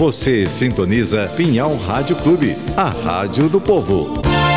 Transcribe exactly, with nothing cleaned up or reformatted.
Você sintoniza Pinhal Rádio Clube, a rádio do povo.